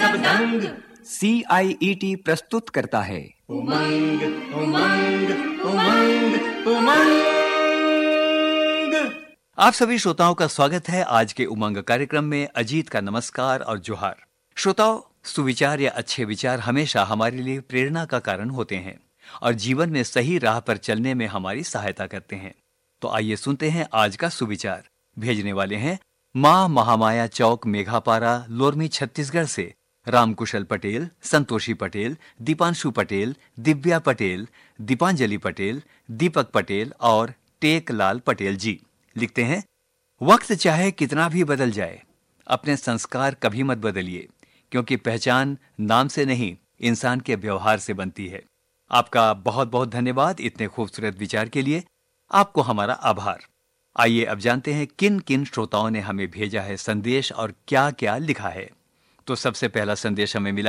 सब दंग। CIET प्रस्तुत करता है उमंग उमंग उमंग उमंग। आप सभी श्रोताओं का स्वागत है आज के उमंग कार्यक्रम में। अजीत का नमस्कार और जोहार। श्रोताओं, सुविचार या अच्छे विचार हमेशा हमारे लिए प्रेरणा का कारण होते हैं और जीवन में सही राह पर चलने में हमारी सहायता करते हैं। तो आइए सुनते हैं आज का सुविचार। भेजने वाले हैं माँ महामाया चौक, मेघापारा, लोरमी, छत्तीसगढ़ से रामकुशल पटेल, संतोषी पटेल, दीपांशु पटेल, दिव्या पटेल, दीपांजलि पटेल, दीपक पटेल और टेकलाल पटेल जी। लिखते हैं, वक्त चाहे कितना भी बदल जाए, अपने संस्कार कभी मत बदलिए, क्योंकि पहचान नाम से नहीं, इंसान के व्यवहार से बनती है। आपका बहुत बहुत धन्यवाद इतने खूबसूरत विचार के लिए। आपको हमारा आभार। आइए अब जानते हैं किन किन श्रोताओं ने हमें भेजा है संदेश और क्या क्या लिखा है। तो सबसे पहला संदेश हमें मिला